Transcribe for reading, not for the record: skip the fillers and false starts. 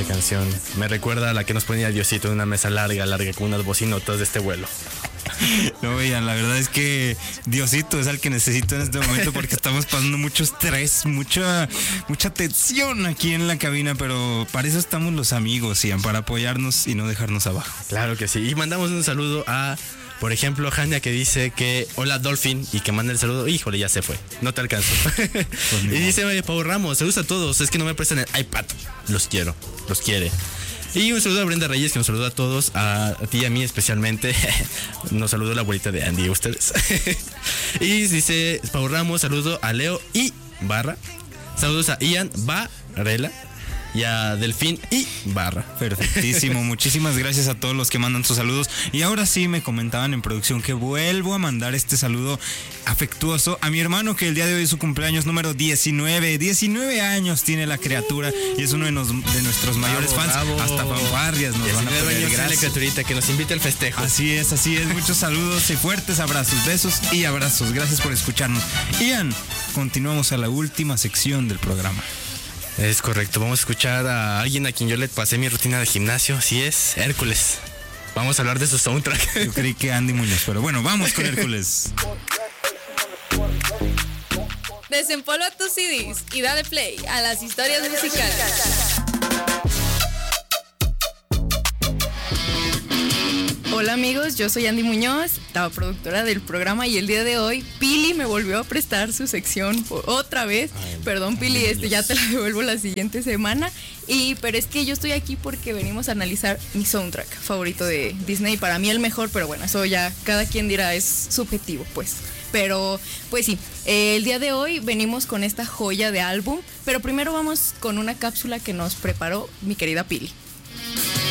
canción. Me recuerda a la que nos ponía Diosito en una mesa larga con unas bocinotas de este vuelo. No, Ian, la verdad es que Diosito es al que necesito en este momento porque estamos pasando mucho estrés, mucha tensión aquí en la cabina, pero para eso estamos los amigos, Ian, para apoyarnos y no dejarnos abajo. Claro que sí. Y mandamos un saludo a, por ejemplo, Jania, que dice que hola Dolphin y que manda el saludo. Híjole, ya se fue, no te alcanzo. Pues y dice Pau Ramos, saludos a todos, es que no me prestan el iPad. Los quiero, los quiere. Y un saludo a Brenda Reyes, que nos saluda a todos, a ti y a mí especialmente. Nos saludó la abuelita de Andy, a ustedes. Y dice Pau Ramos, saludo a Leo y Barra. Saludos a Ian Barrela y a Delfín y Barra. Perfectísimo, muchísimas gracias a todos los que mandan sus saludos. Y ahora sí me comentaban en producción que vuelvo a mandar este saludo afectuoso a mi hermano, que el día de hoy es su cumpleaños número 19. 19 años tiene la criatura y es uno de nuestros mayores fans. Hasta fanfarrias nos van a poner. Gracias, la criaturita, que nos invite al festejo. Así es. Muchos saludos y fuertes abrazos, besos y abrazos. Gracias por escucharnos. Ian, continuamos a la última sección del programa. Es correcto, vamos a escuchar a alguien a quien yo le pasé mi rutina de gimnasio, así es, Hércules. Vamos a hablar de su soundtrack. Yo creí que Andy Muñoz, pero bueno, vamos con Hércules. Desempolva tus CDs y dale play a las historias musicales. Hola amigos, yo soy Andy Muñoz, la productora del programa, y el día de hoy Pili me volvió a prestar su sección otra vez. Perdón Pili, ya te la devuelvo la siguiente semana. Pero es que yo estoy aquí porque venimos a analizar mi soundtrack favorito de Disney. Para mí el mejor, pero bueno, eso ya cada quien dirá, es subjetivo pues. Pero pues sí, el día de hoy venimos con esta joya de álbum, pero primero vamos con una cápsula que nos preparó mi querida Pili.